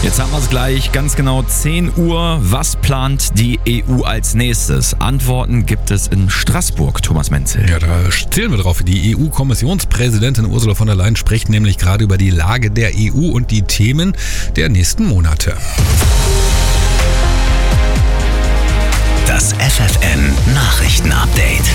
Jetzt haben wir es gleich, ganz genau 10 Uhr. Was plant die EU als nächstes? Antworten gibt es in Straßburg, Thomas Menzel. Ja, da zählen wir drauf. Die EU-Kommissionspräsidentin Ursula von der Leyen spricht nämlich gerade über die Lage der EU und die Themen der nächsten Monate. Das FFN-Nachrichten-Update.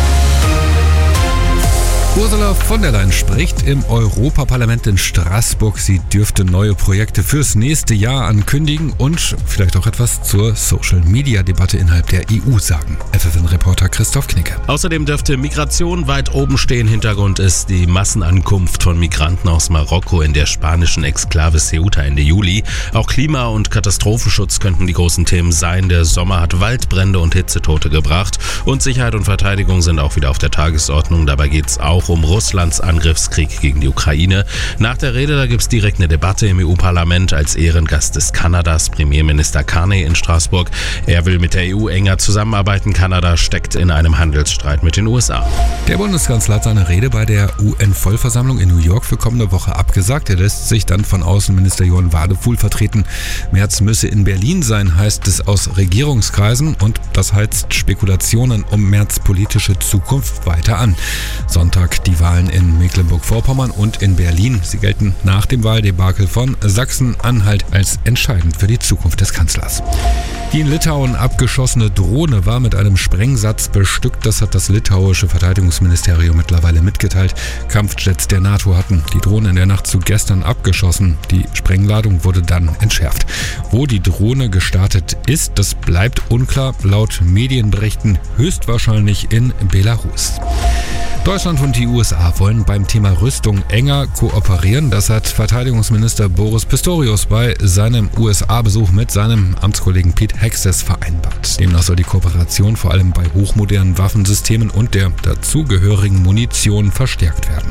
Ursula von der Leyen spricht im Europaparlament in Straßburg. Sie dürfte neue Projekte fürs nächste Jahr ankündigen und vielleicht auch etwas zur Social-Media-Debatte innerhalb der EU sagen. FFN-Reporter Christoph Knicke. Außerdem dürfte Migration weit oben stehen. Hintergrund ist die Massenankunft von Migranten aus Marokko in der spanischen Exklave Ceuta Ende Juli. Auch Klima- und Katastrophenschutz könnten die großen Themen sein. Der Sommer hat Waldbrände und Hitzetote gebracht und Sicherheit und Verteidigung sind auch wieder auf der Tagesordnung. Dabei geht es auch um Russlands Angriffskrieg gegen die Ukraine. Nach der Rede, da gibt es direkt eine Debatte im EU-Parlament. Als Ehrengast des Kanadas Premierminister Carney in Straßburg. Er will mit der EU enger zusammenarbeiten. Kanada steckt in einem Handelsstreit mit den USA. Der Bundeskanzler hat seine Rede bei der UN-Vollversammlung in New York für kommende Woche abgesagt. Er lässt sich dann von Außenminister Johann Wadefuhl vertreten. Merz müsse in Berlin sein, heißt es aus Regierungskreisen. Und das heizt Spekulationen um Merz' politische Zukunft weiter an. Sonntag die Wahlen in Mecklenburg-Vorpommern und in Berlin. Sie gelten nach dem Wahldebakel von Sachsen-Anhalt als entscheidend für die Zukunft des Kanzlers. Die in Litauen abgeschossene Drohne war mit einem Sprengsatz bestückt. Das hat das litauische Verteidigungsministerium mittlerweile mitgeteilt. Kampfjets der NATO hatten die Drohne in der Nacht zu gestern abgeschossen. Die Sprengladung wurde dann entschärft. Wo die Drohne gestartet ist, das bleibt unklar. Laut Medienberichten höchstwahrscheinlich in Belarus. Deutschland und die USA wollen beim Thema Rüstung enger kooperieren. Das hat Verteidigungsminister Boris Pistorius bei seinem USA-Besuch mit seinem Amtskollegen Pete Hegseth vereinbart. Demnach soll die Kooperation vor allem bei hochmodernen Waffensystemen und der dazugehörigen Munition verstärkt werden.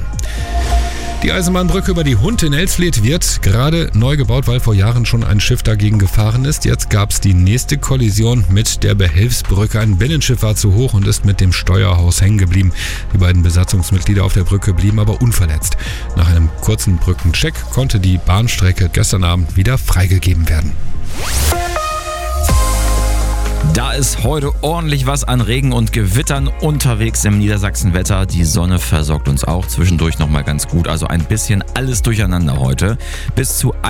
Die Eisenbahnbrücke über die Hund in Elsfleth wird gerade neu gebaut, weil vor Jahren schon ein Schiff dagegen gefahren ist. Jetzt gab es die nächste Kollision mit der Behelfsbrücke. Ein Binnenschiff war zu hoch und ist mit dem Steuerhaus hängen geblieben. Die beiden Besatzungsmitglieder auf der Brücke blieben aber unverletzt. Nach einem kurzen Brückencheck konnte die Bahnstrecke gestern Abend wieder freigegeben werden. Da ist heute ordentlich was an Regen und Gewittern unterwegs im Niedersachsenwetter. Die Sonne versorgt uns auch zwischendurch nochmal ganz gut. Also ein bisschen alles durcheinander heute. Bis zu